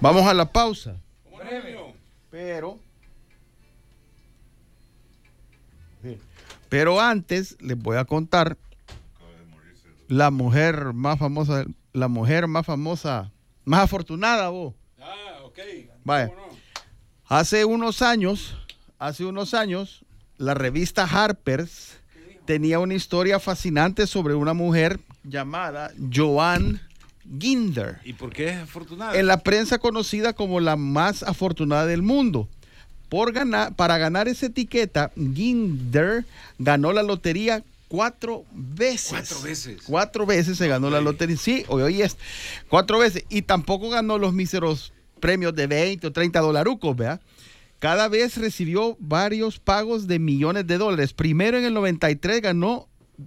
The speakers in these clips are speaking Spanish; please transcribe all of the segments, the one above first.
Vamos a la pausa. Pero antes les voy a contar la mujer más famosa, más afortunada, vos. Ok. Vaya. Hace unos años, la revista Harper's tenía una historia fascinante sobre una mujer llamada Joan Ginder. ¿Y por qué es afortunada? En la prensa conocida como la más afortunada del mundo. Para ganar esa etiqueta, Ginder ganó la lotería 4 veces. 4 veces. 4 veces se ganó la lotería. Sí, hoy 4 veces. Y tampoco ganó los míseros premios de 20 o 30 dolarucos, ¿verdad? Cada vez recibió varios pagos de millones de dólares. Primero en el 93 ganó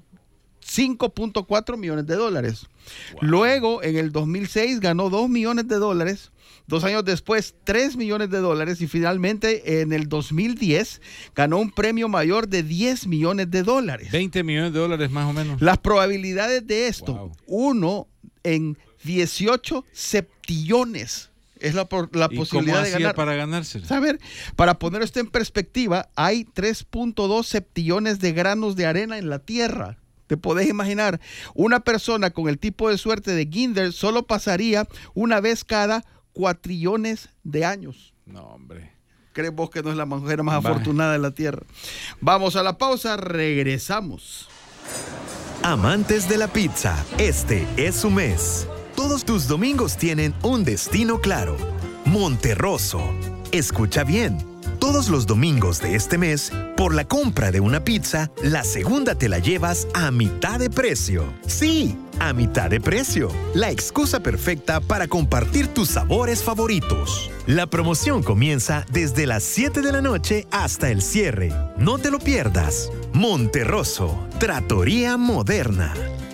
5.4 millones de dólares. Wow. Luego en el 2006 ganó 2 millones de dólares. 2 años después 3 millones de dólares. Y finalmente en el 2010 ganó un premio mayor de 10 millones de dólares. 20 millones de dólares más o menos. Las probabilidades de esto, 1 en 18 septillones. Es la posibilidad de ganar. Para ganárselo? A ver, para poner esto en perspectiva, hay 3.2 septillones de granos de arena en la Tierra. Te podés imaginar, una persona con el tipo de suerte de Ginder solo pasaría una vez cada 4 trillones de años. No, hombre. ¿Crees vos que no es la mujer más afortunada de la Tierra? Vamos a la pausa, regresamos. Amantes de la pizza, este es su mes. Todos tus domingos tienen un destino claro. Monterroso. Escucha bien. Todos los domingos de este mes, por la compra de una pizza, la segunda te la llevas a mitad de precio. Sí, a mitad de precio. La excusa perfecta para compartir tus sabores favoritos. La promoción comienza desde las 7 de la noche hasta el cierre. No te lo pierdas. Monterroso. Trattoria Moderna.